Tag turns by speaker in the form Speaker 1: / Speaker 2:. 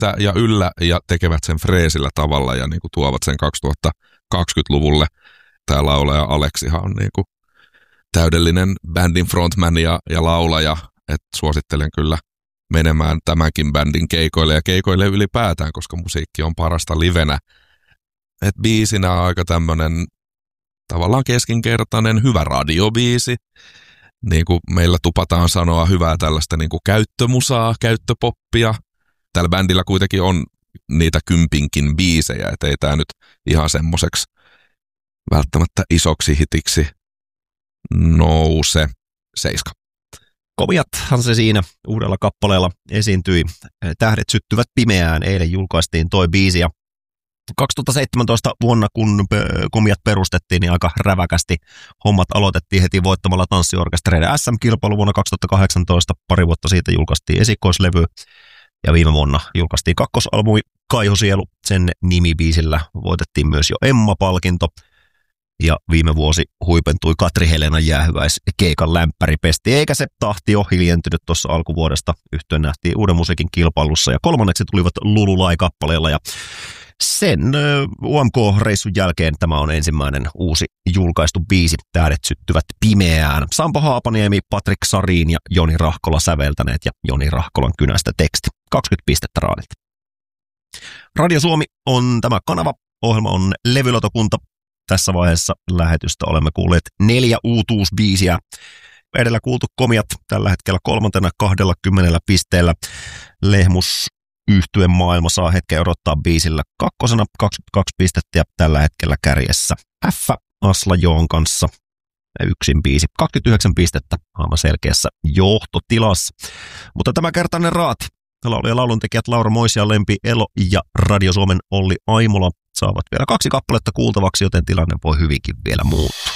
Speaker 1: että ja yllä ja tekevät sen freesillä tavalla ja niin kuin tuovat sen 2020-luvulle. Tämä laulaja Aleksihan on niin kuin täydellinen bändin frontman ja laulaja, että suosittelen kyllä menemään tämänkin bändin keikoille ja keikoille ylipäätään, koska musiikki on parasta livenä. Et biisinä on aika tämmönen tavallaan keskinkertainen, hyvä radiobiisi. Niin kuin meillä tupataan sanoa hyvää tällaista niin kuin käyttömusaa, käyttöpoppia. Tällä bändillä kuitenkin on niitä kympinkin biisejä, et ei tää nyt ihan semmoiseksi välttämättä isoksi hitiksi nouse. 7.
Speaker 2: Komiathan se siinä uudella kappaleella esiintyi. Tähdet syttyvät pimeään. Eilen julkaistiin toi biisi ja 2017 vuonna, kun Komiat perustettiin, niin aika räväkästi hommat aloitettiin heti voittamalla tanssiorkestereiden SM-kilpailu vuonna 2018. Pari vuotta siitä julkaistiin esikoislevy ja viime vuonna julkaistiin kakkosalbumi Kaihosielu. Sen nimibiisillä voitettiin myös jo Emma-palkinto. Ja viime vuosi huipentui Katri Helenan jäähyväiskeikan lämpäripesti, eikä se tahti ole hiljentynyt tuossa alkuvuodesta. Yhtyeen nähtiin Uuden musiikin kilpailussa ja kolmanneksi tulivat Lululai-kappaleella ja sen UMK-reissun jälkeen tämä on ensimmäinen uusi julkaistu biisi, Tähdet syttyvät pimeään. Sampo Haapaniemi, Patrik Sarin ja Joni Rahkola säveltäneet ja Joni Rahkolan kynästä teksti. 20 pistettä Raadilta. Radio Suomi on tämä kanava, ohjelma on levylotokunta. Tässä vaiheessa lähetystä olemme kuulleet 4 uutuusbiisiä. Edellä kuultu Komiat tällä hetkellä 20 pisteellä. Lehmus yhtyen maailma saa hetken odottaa biisillä 2. 22 pistettä ja tällä hetkellä kärjessä F. Asla Joon kanssa yksin biisi. 29 pistettä aivan selkeässä johtotilassa. Mutta tämä kertainen raati. Laulu- ja lauluntekijät Laura Moisia, Lempi Elo ja Radio Suomen Olli Aimola saavat vielä 2 kappaletta kuultavaksi, joten tilanne voi hyvinkin vielä muuttua.